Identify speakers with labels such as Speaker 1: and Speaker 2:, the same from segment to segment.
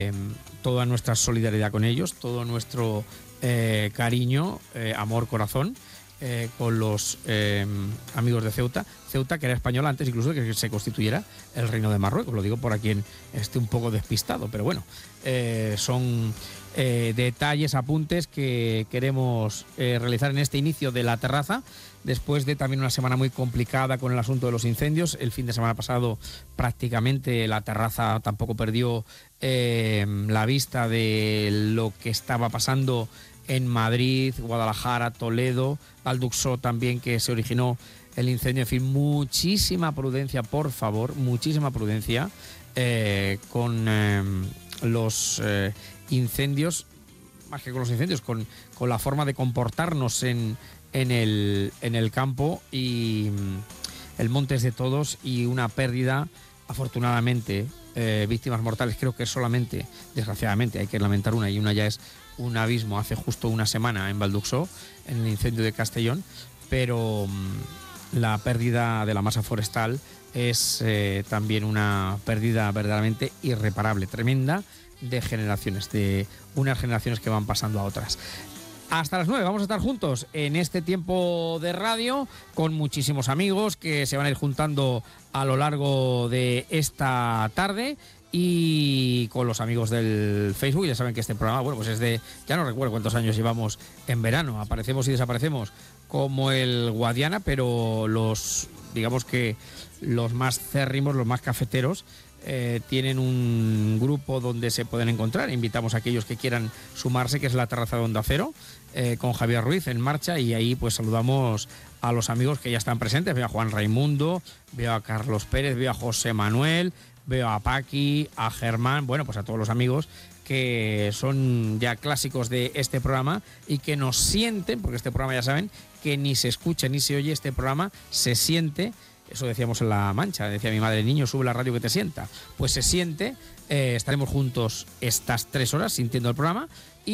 Speaker 1: toda nuestra solidaridad con ellos, todo nuestro cariño, amor, corazón, con los amigos de Ceuta. Ceuta, que era española antes incluso de que se constituyera el Reino de Marruecos. Lo digo por a quien esté un poco despistado, pero bueno, son detalles, apuntes que queremos realizar en este inicio de La Terraza, después de también una semana muy complicada con el asunto de los incendios. El fin de semana pasado prácticamente La Terraza tampoco perdió la vista de lo que estaba pasando en Madrid, Guadalajara, Toledo, Valduxó también, que se originó el incendio. En fin, muchísima prudencia, por favor, muchísima prudencia con los incendios, más que con los incendios, con la forma de comportarnos en el campo. Y el monte es de todos, y una pérdida, afortunadamente, víctimas mortales, creo que solamente, desgraciadamente, hay que lamentar una, y una ya es un abismo, hace justo una semana en Valduxó, en el incendio de Castellón, pero la pérdida de la masa forestal es también una pérdida verdaderamente irreparable, tremenda, de generaciones, de unas generaciones que van pasando a otras. Hasta las 9 vamos a estar juntos en este tiempo de radio, con muchísimos amigos que se van a ir juntando a lo largo de esta tarde, y con los amigos del Facebook. Ya saben que este programa, bueno, pues es de, ya no recuerdo cuántos años llevamos en verano, aparecemos y desaparecemos como el Guadiana, pero los, digamos que los más cérrimos, los más cafeteros, tienen un grupo donde se pueden encontrar. Invitamos a aquellos que quieran sumarse, que es La Terraza de Onda Cero, con Javier Ruiz en marcha, y ahí pues saludamos a los amigos que ya están presentes. Veo a Juan Raimundo, veo a Carlos Pérez, veo a José Manuel, veo a Paqui, a Germán, bueno, pues a todos los amigos que son ya clásicos de este programa y que nos sienten, porque este programa, ya saben, que ni se escucha ni se oye, este programa se siente. Eso decíamos en La Mancha, decía mi madre: niño, sube la radio que te sienta. Pues se siente. Estaremos juntos estas 3 horas sintiendo el programa,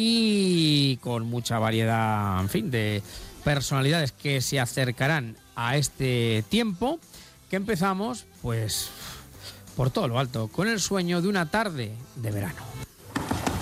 Speaker 1: y con mucha variedad, en fin, de personalidades que se acercarán a este tiempo, que empezamos, pues, por todo lo alto, con el sueño de una tarde de verano.